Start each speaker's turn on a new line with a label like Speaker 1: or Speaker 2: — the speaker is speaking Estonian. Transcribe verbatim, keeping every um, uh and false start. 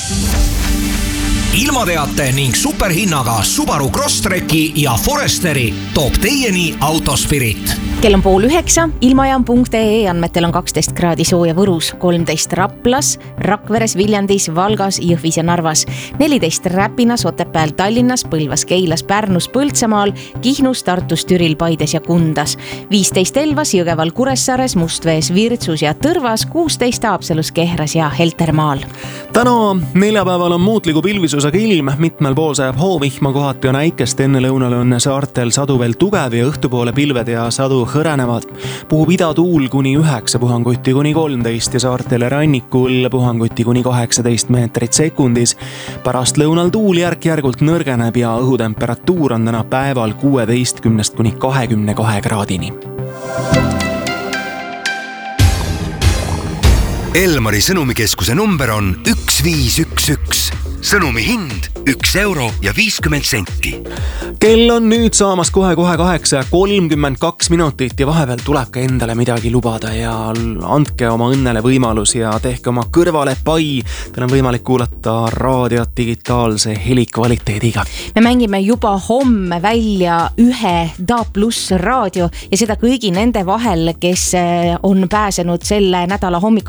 Speaker 1: Ilmateate ning superhinnaga Subaru Crosstreki ja Foresteri toob teieni Autospirit.
Speaker 2: Kell on pool üheksa, ilmajaam punkt ee andmetel on kaksteist kraadi sooja Võrus, kolmteist Raplas, Rakveres, Viljandis, Valgas, Jõhvis ja Narvas, neliteist Räpinas, Otepääl, Tallinnas, Põlvas, Keilas, Pärnus, Põltsamaal, Kihnus, Tartus, Türil, Paides ja Kundas, viisteist Elvas, Jõgeval, Kuressaares, Mustvees, Virtsus ja Tõrvas, kuusteist Haapsalus, Kehras ja Heltermaal.
Speaker 3: Täna neljapäeval on muutliku pilvisusega ilm, mitmel pool sajab hoovihma, kohati on äikest, enne lõunal on saartel sadu veel tugev ja õhtupoole pilved ja sadu hõrenevad. Puhub idatuul kuni üheksa, puhanguti kuni kolmteist ja saartel ja rannikul puhanguti kuni kaheksateist meetrit sekundis. Pärast lõunal tuul järk-järgult nõrgeneb ja õhutemperatuur on täna päeval kuueteistkümnest kuni kahekümne kahe kraadini.
Speaker 4: Elmari sõnumikeskuse number on üks viis üks üks. Sõnumi hind üks euro ja viiskümmend senti.
Speaker 3: Kell on nüüd saamas kohe-kohe kaheksa ja kolmkümmend kaks minutit ja vahepeal tuleb ka endale midagi lubada ja andke oma õnnele võimalus ja tehke oma kõrvale pai. Teil on võimalik kuulata raadiot digitaalse helikvaliteediga.
Speaker 2: Me mängime juba homme välja ühe D A plus raadio ja seda kõigi nende vahel, kes on pääsenud selle nädala hommikul